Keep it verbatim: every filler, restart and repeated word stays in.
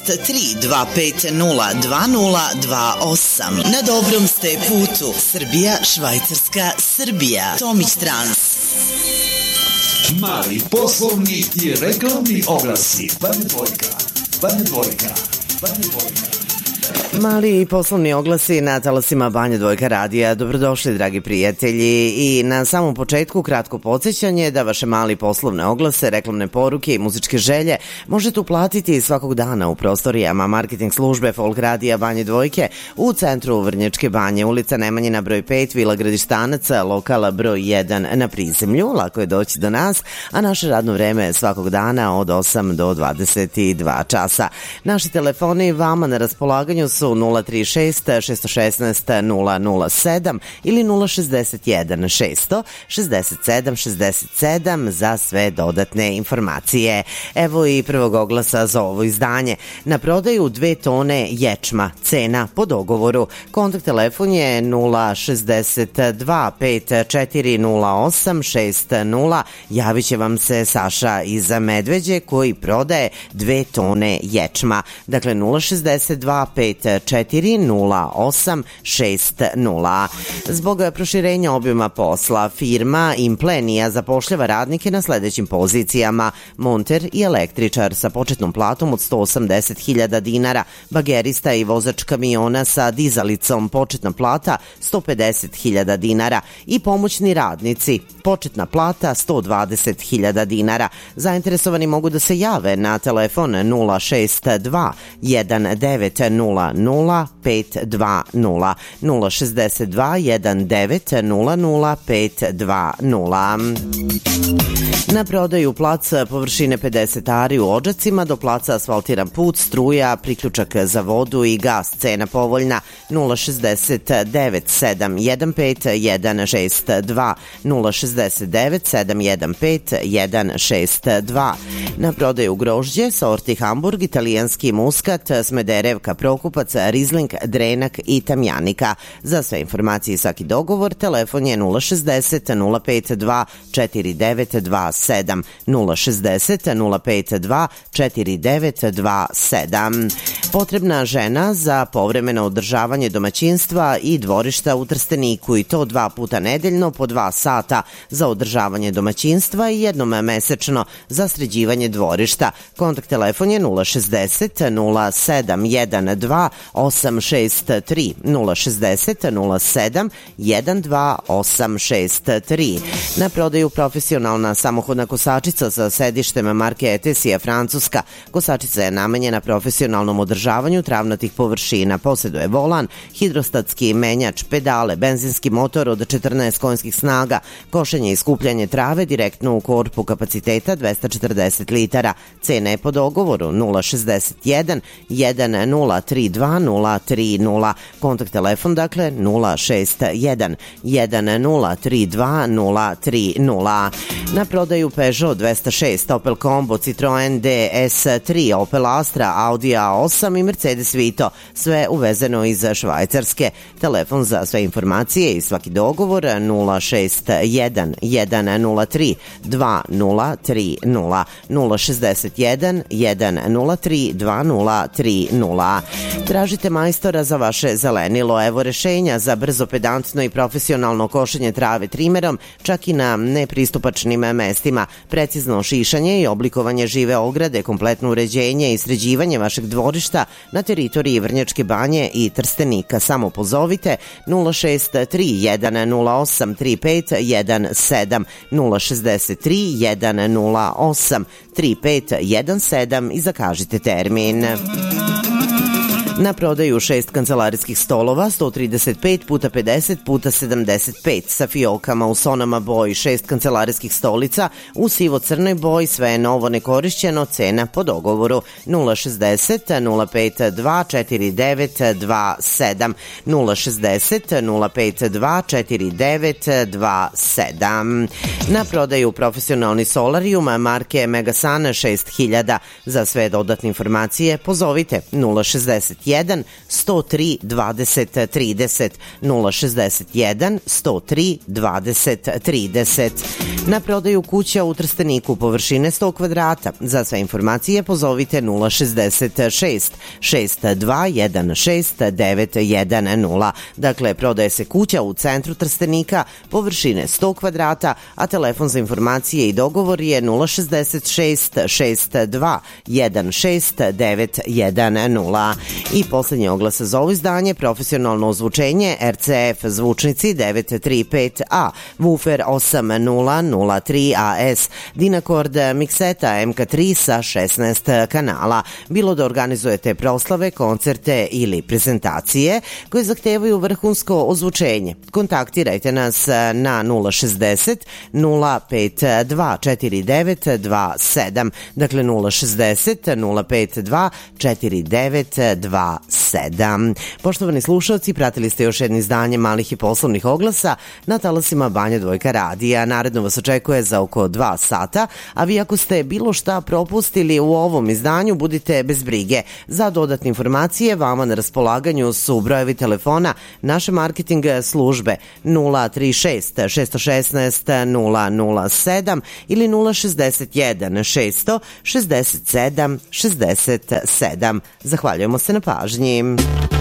tri dva pet nula dva nula dva osam. Na dobrom ste putu. Srbija, Švajcarska, Srbija. Tomić Trans. Mali poslovni i reklamni oglasi. Banja Dvojka, Banja Dvojka, Banja Dvojka. Mali poslovni oglasi na talasima Banja Dvojka radija. Dobrodošli, dragi prijatelji. I na samom početku kratko podsjećanje da vaše mali poslovne oglase, reklamne poruke i muzičke želje možete uplatiti svakog dana u prostorijama marketing službe Folk radija Banje Dvojke u centru Vrnjačke Banje, ulica Nemanjina broj pet, Vila Gradištanaca, lokala broj jedan na prizemlju. Lako je doći do nas, a naše radno vreme je svakog dana od osam do dvadeset dva časa. Naši telefoni vama na raspolaganju su nula tri šest šest jedan šest nula nula sedam ili nula šezdeset jedan šesto šezdeset sedam šezdeset sedam za sve dodatne informacije. Evo i prvog oglasa za ovo izdanje. Na prodaju dve tone ječma, cena po dogovoru. Kontakt telefon je nula šezdeset dva pet četiri nula osam šest nula. Javit će vam se Saša iz Medveđe koji prodaje dve tone ječma. Dakle nula šezdeset dva pet četiri nula osam šest nula. Zbog proširenja obima posla, firma Implenija zapošljava radnike na sledećim pozicijama: monter i električar sa početnom platom od sto osamdeset hiljada dinara, bagerista i vozač kamiona sa dizalicom, početna plata sto pedeset hiljada dinara i pomoćni radnici, početna plata sto dvadeset hiljada dinara. Zainteresovani mogu da se jave na telefon nula šest dva jedan devet nula nula pet dva nula nula šezdeset dva jedan devet nula nula pet dva nula. Na prodaju plac površine pedeset ari u Odžacima, do placa asfaltiran put, struja, priključak za vodu i gas, cena povoljna nula šezdeset devet sedam jedan pet jedan šest dva nula šezdeset devet sedam jedan pet jedan šest dva. Na prodaju grožđe, sorti Hamburg, italijanski muskat, smederevka, prokupac, rizling, drenak i tamjanika. Za sve informacije i svaki dogovor, telefon je nula šezdeset nula pet dva četiri devet dva sedam nula šezdeset nula pet dva četiri devet dva sedam. Potrebna žena za povremeno održavanje domaćinstva i dvorišta u Trsteniku, i to dva puta nedeljno po dva sata za održavanje domaćinstva i jednom mesečno za sređivanje dvorišta. Kontakt telefon je nula šezdeset nula sedam jedan dva osam šest tri nula šezdeset nula sedam jedan dva osam šest tri. Na prodaju profesionalna samohodna kosačica sa sedištem marke Etesija, Francuska. Kosačica je namenjena profesionalnom održavanju travnatih površina. Poseduje volan, hidrostatski menjač, pedale, benzinski motor od četrnaest konjskih snaga, košenje i skupljanje trave direktno u korpu kapaciteta dvesta četrdeset litara. Cena je po dogovoru nula šezdeset jedan jedan nula tri dva nula tri nula. Kontakt telefon dakle nula šest jedan jedan nula tri dva nula tri nula. Na prodaju Peugeot dvesta šest, Opel Combo, Citroen D S tri, Opel Astra, Audi A osam i Mercedes Vito, sve uvezeno iz Švajcarske. Telefon za sve informacije i svaki dogovor nula šest jedan jedan nula tri dva nula tri nula nula šezdeset jedan jedan nula tri dva nula tri nula. Tražite majstora za vaše zelenilo. Evo rešenja za brzo, pedantno i profesionalno košenje trave trimerom, čak i na nepristupačnim mestima, precizno šišanje i oblikovanje žive ograde, kompletno uređenje i sređivanje vašeg dvorišta na teritoriji Vrnjačke Banje i Trstenika. Samo pozovite nula šest tri jedan nula osam tri pet jedan sedam nula šezdeset tri jedan nula osam tri pet jedan sedam i zakažite termin. Na prodaju šest kancelarijskih stolova, sto trideset pet puta pedeset puta sedamdeset pet sa fiokama u sonama boji, šest kancelarijskih stolica u sivo-crnoj boji, sve je novo, nekorišćeno, cena po dogovoru nula šezdeset nula pet dva četiri devet dva sedam nula šezdeset nula pet dva četiri devet dva sedam. Na prodaju profesionalni solarijum marke Megasan šest hiljada. Za sve dodatne informacije pozovite nula šezdeset jedan jedan sto tri dvadeset trideset, nula šezdeset jedan sto tri dvadeset trideset. Na prodaju kuća u Trsteniku površine sto kvadrata. Za sve informacije pozovite nula šezdeset šest šest dva jedan šest devet jedan nula. Dakle, prodaje se kuća u centru Trstenika površine sto kvadrata, a telefon za informacije i dogovor je nula šezdeset šest šest dva jedan šest devet jedan nula. I poslednji oglas za ovo izdanje, profesionalno ozvučenje R C F zvučnici devet tri pet A, Woofer osam nula nula tri A S, Dynacord mikseta M K tri sa šesnaest kanala. Bilo da organizujete proslave, koncerte ili prezentacije koje zahtevaju vrhunsko ozvučenje, kontaktirajte nas na nula šezdeset nula pet dva četiri devet dva sedam, dakle nula šezdeset nula pet dva četiri devet dva sedam. Poštovani slušalci, pratili ste još jedno izdanje malih i poslovnih oglasa na talasima Banja Dvojka radija. Naredno vas očekuje za oko dva sata, a vi ako ste bilo šta propustili u ovom izdanju, budite bez brige. Za dodatne informacije vama na raspolaganju su brojevi telefona naše marketing službe nula tri šest šest jedan šest nula nula sedam ili nula šezdeset jedan šest šezdeset sedam šezdeset sedam. Zahvaljujemo se na pažnji.